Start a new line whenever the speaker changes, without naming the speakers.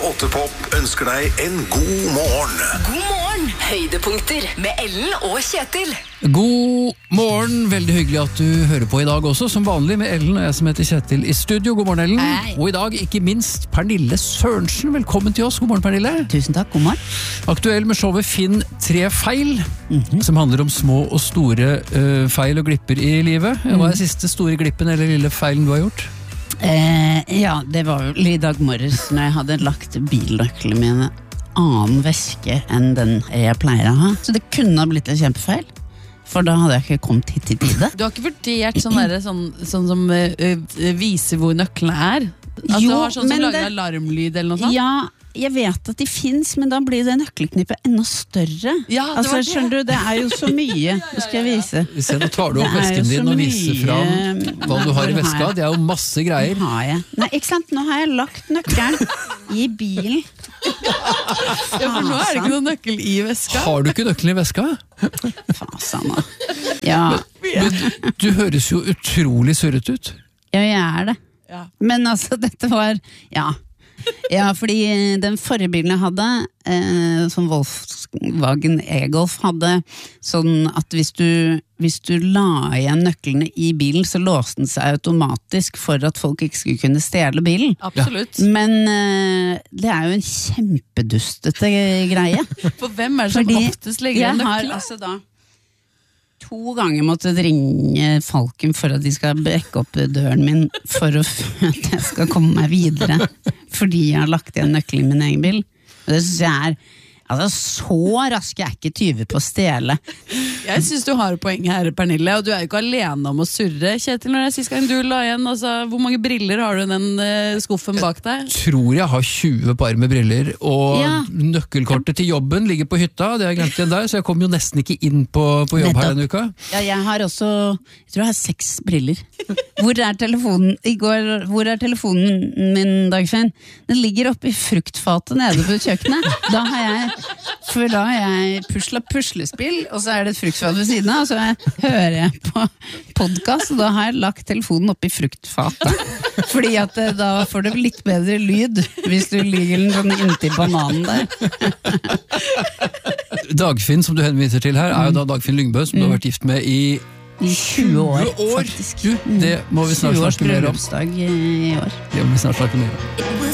8 Pop ønsker deg en god morgen.
God morgen, høydepunkter med Ellen og Kjetil.
God morgen, veldig hyggelig at du hører på i dag også, som vanlig med Ellen og jeg som heter Kjetil i studio. God morgen, Ellen.
Hei.
Og i dag ikke minst Pernille Sørensen. Velkommen til oss. God morgen, Pernille.
Tusen takk, god morgen.
Aktuell med showet Finn 3 feil, som handler om små og store feil og glipper i livet. Hva er siste store glippen eller lille feilen du har gjort?
Ja, det var vel i dag morges når jeg hadde lagt bilnøklene mine annen væske enn den jeg pleier å ha. Så det kunne ha blitt en kjempefeil. For da hadde jeg ikke kommet hit i tide.
Du har ikke vurdert sånn som viser hvor nøklene er? At du har sånn som lager alarmlyd eller noe sånt?
Ja, jeg vet at de finnes, men da blir det nøkkelknippet enda større.
Ja, det var det.
Skjønner du, det er jo så mye. Det skal jeg vise.
Se, nå tar du opp
Det er jo
vesken
så
din og viser
mye.
fram hva du har i veska. Det er jo masse greier.
Nå har jeg. Nei, ikke sant? Nå har jeg lagt nøkkelen i bilen.
Ja, for nå er det ikke noen nøkkel i veska.
Har du ikke nøkkelen i veska?
Fasan da. Ja,
Men du høres jo utrolig surret ut.
ja, jeg er det.
Ja.
Men altså, dette var Ja, fordi den forrige bilen jeg hadde, som Volkswagen E-Golf hadde, sånn at hvis du la igjen nøklene i bilen, så låste den seg automatisk for at folk ikke skulle kunne stjele bilen.
Absolutt.
Men det er jo en kjempedustete greie.
For hvem er det som oftest legger
Jeg
en
har
nøkkel?
altså da 2 ganger måttet ringe Falken for at de skal brekke opp døren min for at jeg skal komme meg videre, fordi jeg har lagt igjen nøkkelen i min egen bil. Og det synes jeg er så rask jeg er ikke tyve på å stjele.
Jeg synes du har poeng her, Pernille, og du er jo ikke alene om å surre. Kjetil, når det er sist gang du la igjen, altså, hvor mange briller har du i den skuffen bak deg?
Tror jeg har 20 par med briller, og
Ja.
nøkkelkortet til jobben ligger på hytta, det har jeg glemt igjen der, så jeg kom jo nesten ikke inn på jobb her denne uka.
Ja, jeg har også, jeg tror jeg har 6 briller. Hvor er telefonen hvor er telefonen min, Dagfinn? Den ligger oppe i fruktfatet nede på kjøkkenet. Da har jeg puslespill, og så er det et fruktfat ved siden av, og så hører jeg på podcast, og da har jeg lagt telefonen opp i fruktfatet. Fordi at da får det litt bedre lyd, hvis du ligger den sånn inntil bananen der.
Dagfinn, som du henviser til her, er jo da Dagfinn Lyngbø, som du har vært gift med i
20 år, faktisk.
Du, det må vi snart
20 års
snakke mer om.
bryllupsdag i år.
Det må vi snart snakke mer om.